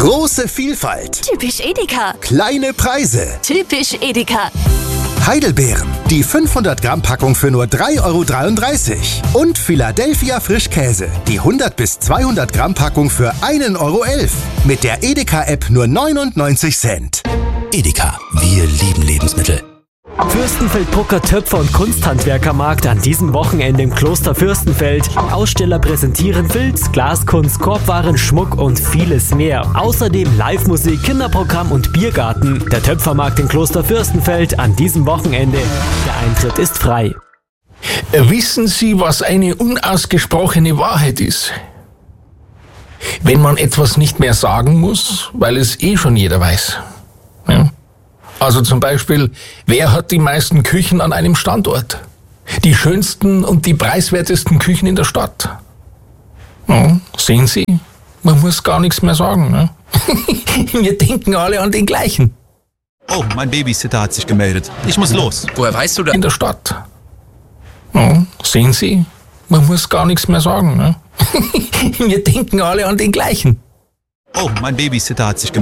Große Vielfalt. Typisch Edeka. Kleine Preise. Typisch Edeka. Heidelbeeren. Die 500 Gramm Packung für nur 3,33 €. Und Philadelphia Frischkäse. Die 100 bis 200 Gramm Packung für 1,11 €. Mit der Edeka-App nur 99 Cent. Edeka, wir lieben Lebensmittel. Fürstenfeldbrucker Töpfer- und Kunsthandwerkermarkt an diesem Wochenende im Kloster Fürstenfeld. Aussteller präsentieren Filz, Glaskunst, Korbwaren, Schmuck und vieles mehr. Außerdem Live-Musik, Kinderprogramm und Biergarten. Der Töpfermarkt im Kloster Fürstenfeld an diesem Wochenende. Der Eintritt ist frei. Wissen Sie, was eine unausgesprochene Wahrheit ist? Wenn man etwas nicht mehr sagen muss, weil es schon jeder weiß. Ja? Also zum Beispiel, wer hat die meisten Küchen an einem Standort? Die schönsten und die preiswertesten Küchen in der Stadt. Ja, sehen Sie, man muss gar nichts mehr sagen. Ne? Wir denken alle an den gleichen. Oh, mein Babysitter hat sich gemeldet. Ich muss los. Woher weißt du das? In der Stadt. Ja, sehen Sie, man muss gar nichts mehr sagen. Ne? Wir denken alle an den gleichen. Oh, mein Babysitter hat sich gemeldet.